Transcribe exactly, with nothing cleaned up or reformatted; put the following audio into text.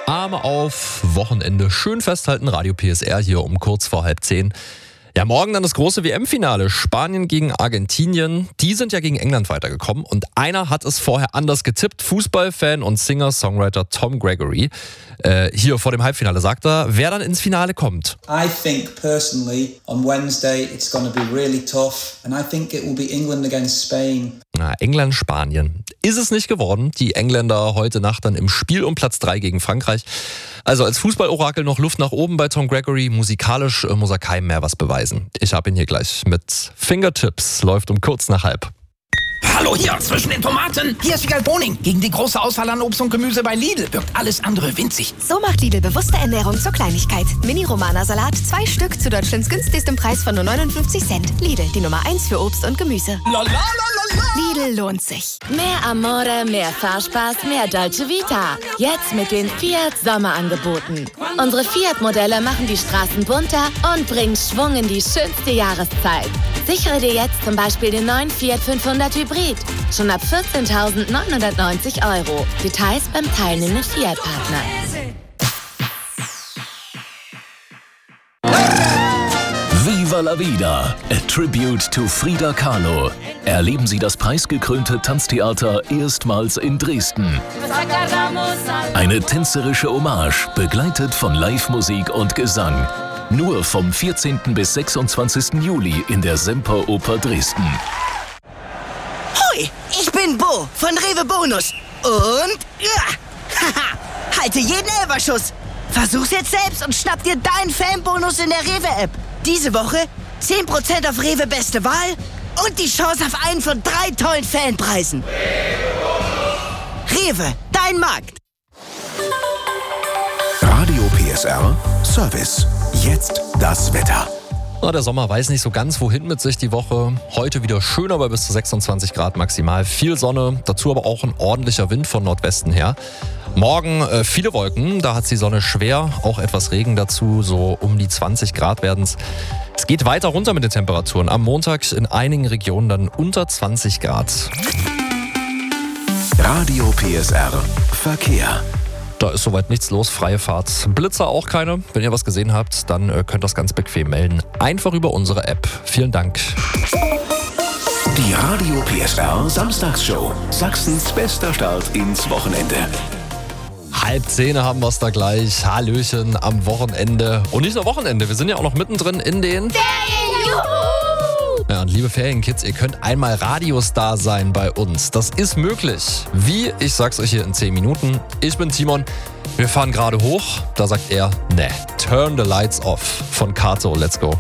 Arme auf, Wochenende schön festhalten, Radio P S R hier um kurz vor halb zehn. Ja, morgen dann das große W M-Finale. Spanien gegen Argentinien. Die sind ja gegen England weitergekommen und einer hat es vorher anders getippt. Fußballfan und Singer-Songwriter Tom Gregory. Äh, hier vor dem Halbfinale sagt er, wer dann ins Finale kommt. I think personally on Wednesday it's going to be really tough and I think it will be England against Spain. Na, England, Spanien. Ist es nicht geworden. Die Engländer heute Nacht dann im Spiel um Platz drei gegen Frankreich. Also als Fußballorakel noch Luft nach oben bei Tom Gregory. Musikalisch äh, muss er keinem mehr was beweisen. Ich habe ihn hier gleich mit Fingertips. Läuft um kurz nach halb. Hallo hier, zwischen den Tomaten. Hier ist Wiegald Boning. Gegen die große Auswahl an Obst und Gemüse bei Lidl wirkt alles andere winzig. So macht Lidl bewusste Ernährung zur Kleinigkeit. Mini-Romana-Salat, zwei Stück zu Deutschlands günstigstem Preis von nur neunundfünfzig Cent. Lidl, die Nummer eins für Obst und Gemüse. La, la, la, la, la. Lidl lohnt sich. Mehr Amore, mehr Fahrspaß, mehr Dolce Vita. Jetzt mit den Fiat Sommerangeboten. Unsere Fiat-Modelle machen die Straßen bunter und bringen Schwung in die schönste Jahreszeit. Sichere dir jetzt zum Beispiel den neuen Fiat fünfhundert Hybrid. Schon ab vierzehntausendneunhundertneunzig Euro. Details beim teilnehmenden Fiat-Partner. Viva la Vida, a tribute to Frida Kahlo. Erleben Sie das preisgekrönte Tanztheater erstmals in Dresden. Eine tänzerische Hommage, begleitet von Live-Musik und Gesang. Nur vom vierzehnten bis sechsundzwanzigsten Juli in der Semperoper Dresden. Hoi, ich bin Bo von Rewe Bonus. Und ja, haha, halte jeden Elferschuss. Versuch's jetzt selbst und schnapp dir deinen Fanbonus in der Rewe-App. Diese Woche zehn Prozent auf Rewe Beste Wahl und die Chance auf einen von drei tollen Fanpreisen. Rewe, dein Markt. Radio P S R Service. Jetzt das Wetter. Na, der Sommer weiß nicht so ganz, wohin mit sich die Woche. Heute wieder schön, aber bis zu sechsundzwanzig Grad maximal. Viel Sonne, dazu aber auch ein ordentlicher Wind von Nordwesten her. Morgen äh, viele Wolken, da hat die Sonne schwer. Auch etwas Regen dazu, so um die zwanzig Grad werden es. Es geht weiter runter mit den Temperaturen. Am Montag in einigen Regionen dann unter zwanzig Grad. Radio P S R Verkehr. Da ist soweit nichts los, freie Fahrt. Blitzer auch keine. Wenn ihr was gesehen habt, dann äh, könnt ihr das ganz bequem melden. Einfach über unsere App. Vielen Dank. Die Radio P S R Samstagsshow. Sachsens bester Start ins Wochenende. Halb zehn haben wir es da gleich. Hallöchen am Wochenende. Und nicht nur Wochenende, wir sind ja auch noch mittendrin in den Ferien, juhu! Ja, und liebe Ferienkids, ihr könnt einmal Radiostar sein bei uns. Das ist möglich. Wie? Ich sag's euch hier in zehn Minuten. Ich bin Timon. Wir fahren gerade hoch. Da sagt er, ne, turn the lights off von Kato. Let's go.